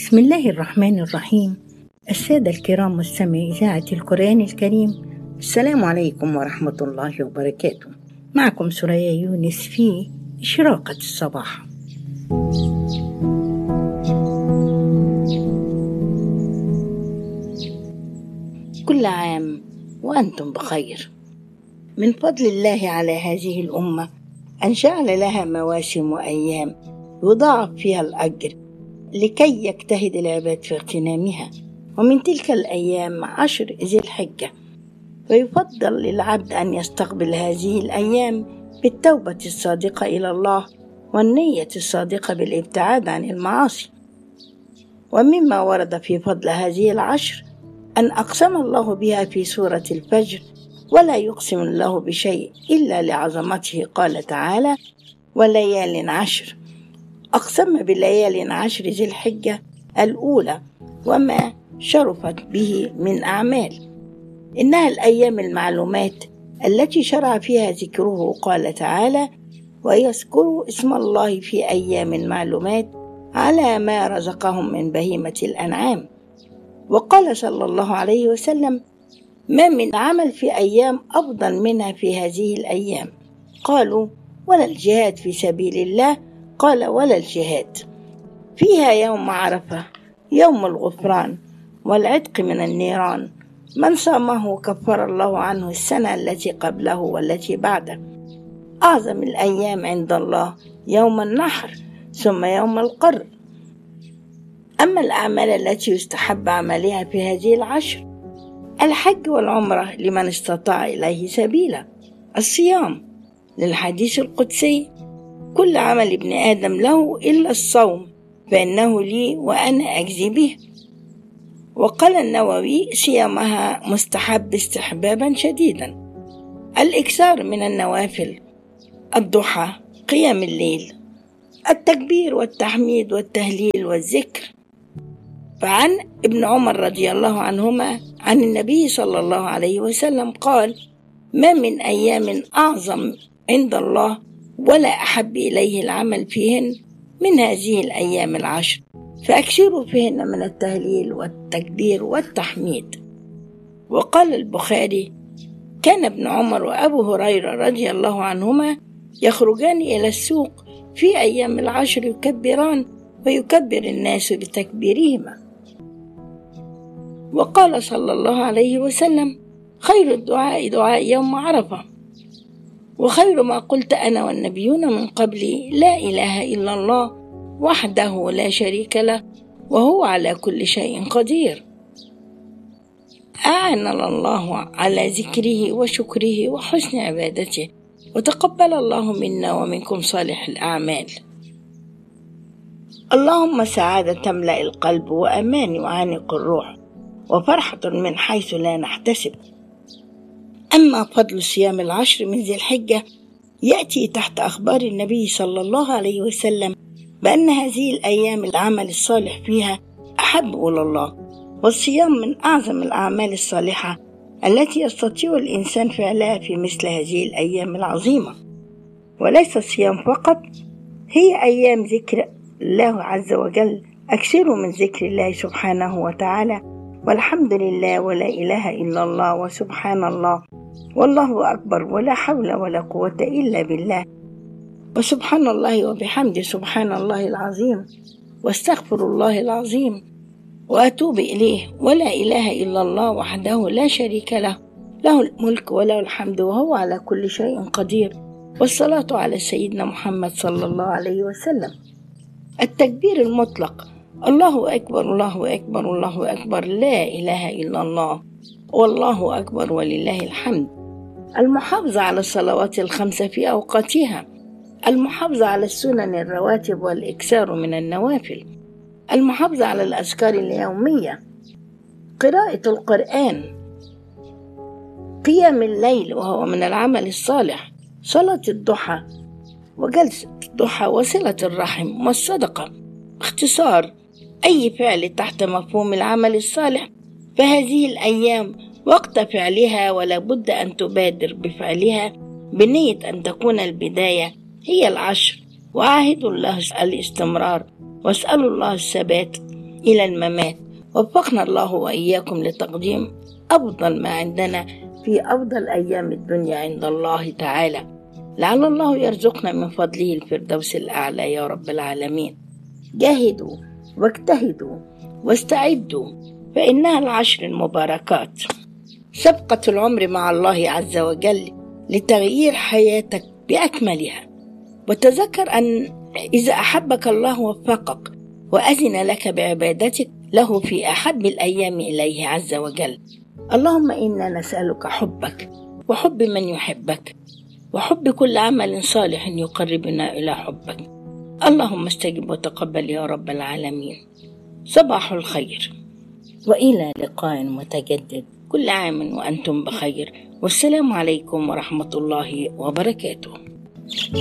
بسم الله الرحمن الرحيم. السادة الكرام مستمعي إذاعة القرآن الكريم، السلام عليكم ورحمة الله وبركاته. معكم سوريا يونس في إشراقة الصباح. كل عام وأنتم بخير. من فضل الله على هذه الأمة أن جعل لها مواسم وأيام يضاعف فيها الأجر لكي يجتهد العباد في اغتنامها، ومن تلك الأيام 10 ذي الحجة، ويفضل للعبد أن يستقبل هذه الأيام بالتوبة الصادقة إلى الله والنية الصادقة بالابتعاد عن المعاصي. ومما ورد في فضل هذه 10 أن أقسم الله بها في سورة الفجر: ولا يقسم الله بشيء إلا لعظمته، قال تعالى: وليال 10. أقسم بليال 10 ذي الحجة الأولى وما شرفت به من أعمال، إنها الأيام المعلومات التي شرع فيها ذكره، قال تعالى: ويذكروا اسم الله في أيام معلومات على ما رزقهم من بهيمة الأنعام. وقال صلى الله عليه وسلم: ما من عمل في أيام أفضل منها في هذه الأيام. قالوا: ولا الجهاد في سبيل الله؟ قال: ولا الجهاد. فيها يوم عرفة، يوم الغفران والعتق من النيران، من صامه كفر الله عنه السنة التي قبله والتي بعده. أعظم الأيام عند الله يوم النحر، ثم يوم القر. أما الأعمال التي يستحب عملها في هذه 10: الحج والعمرة لمن استطاع إليه سبيلا، الصيام للحديث القدسي: كل عمل ابن آدم له إلا الصوم فإنه لي وأنا أجزي به. وقال النووي: صيامها مستحب استحبابا شديدا. الإكثار من النوافل: الضحى، قيام الليل، التكبير والتحميد والتهليل والذكر. فعن ابن عمر رضي الله عنهما عن النبي صلى الله عليه وسلم قال: ما من أيام أعظم عند الله ولا أحب إليه العمل فيهن من هذه الأيام 10، فأكثروا فيهن من التهليل والتكبير والتحميد. وقال البخاري: كان ابن عمر وأبو هريرة رضي الله عنهما يخرجان إلى السوق في أيام 10 يكبران ويكبر الناس بتكبيرهما. وقال صلى الله عليه وسلم: خير الدعاء دعاء يوم عرفة، وخير ما قلت أنا والنبيون من قبلي لا إله إلا الله وحده لا شريك له وهو على كل شيء قدير. أعاننا الله على ذكره وشكره وحسن عبادته، وتقبل الله منا ومنكم صالح الأعمال. اللهم سعادة تملأ القلب، وأمان يعانق الروح، وفرحة من حيث لا نحتسب. أما فضل صيام 10 من ذي الحجة يأتي تحت أخبار النبي صلى الله عليه وسلم بأن هذه الأيام العمل الصالح فيها أحب إلى الله، والصيام من أعظم الأعمال الصالحة التي يستطيع الإنسان فعلها في مثل هذه الأيام العظيمة. وليس الصيام فقط، هي أيام ذكر الله عز وجل. أكثروا من ذكر الله سبحانه وتعالى، والحمد لله ولا إله إلا الله وسبحان الله والله أكبر ولا حول ولا قوة إلا بالله، وسبحان الله وبحمده سبحان الله العظيم، واستغفر الله العظيم وأتوب إليه، ولا إله إلا الله وحده لا شريك له، له الملك وله الحمد وهو على كل شيء قدير، والصلاة على سيدنا محمد صلى الله عليه وسلم. التكبير المطلق: الله أكبر الله أكبر الله أكبر، لا إله إلا الله والله أكبر ولله الحمد. المحافظة على الصلوات ال5 في أوقاتها، المحافظة على السنن الرواتب والإكثار من النوافل، المحافظة على الأذكار اليومية، قراءة القرآن، قيام الليل وهو من العمل الصالح، صلاة الضحى وجلسة الضحى، وصلة الرحم والصدقة. باختصار، أي فعل تحت مفهوم العمل الصالح فهذه الأيام وقت فعلها، ولا بد أن تبادر بفعلها بنية أن تكون البداية هي 10، وعاهدوا الله الاستمرار واسألوا الله الثبات إلى الممات. وفقنا الله وإياكم لتقديم أفضل ما عندنا في أفضل أيام الدنيا عند الله تعالى. لعل الله يرزقنا من فضله الفردوس الأعلى يا رب العالمين. جاهدوا واجتهدوا واستعدوا، فإنها العشر المباركات، سبقة العمر مع الله عز وجل لتغيير حياتك بأكملها. وتذكر أن إذا أحبك الله وفقك وأذن لك بعبادتك له في أحب الأيام إليه عز وجل. اللهم إنا نسألك حبك وحب من يحبك وحب كل عمل صالح يقربنا إلى حبك. اللهم استجب وتقبل يا رب العالمين. صباح الخير وإلى لقاء متجدد. كل عام وأنتم بخير، والسلام عليكم ورحمة الله وبركاته.